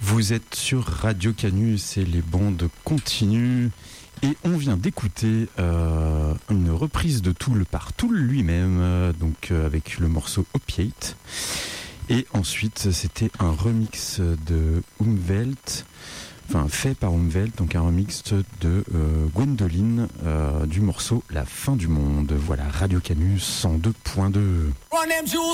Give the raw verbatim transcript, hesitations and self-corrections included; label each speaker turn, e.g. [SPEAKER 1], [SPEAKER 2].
[SPEAKER 1] Vous êtes sur Radio Canus et les bandes continuent. Et on vient d'écouter euh, une reprise de Tool par Tool lui-même, euh, donc euh, avec le morceau Opiate. Et ensuite, c'était un remix de Umwelt, enfin fait par Umwelt, donc un remix de euh, Gwendoline euh, du morceau La fin du monde. Voilà, Radio Canus cent deux point deux.
[SPEAKER 2] Run them jewels.